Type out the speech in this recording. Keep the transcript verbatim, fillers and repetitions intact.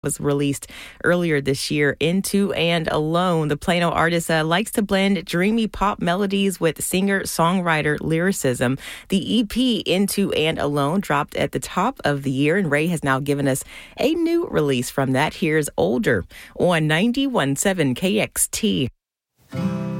was released earlier this year. Into and Alone. The Plano artist uh, likes to blend dreamy pop melodies with singer-songwriter lyricism. The E P Into and Alone dropped at the top of the year, and Ray has now given us a new release from that. Here's Older on ninety-one point seven K X T.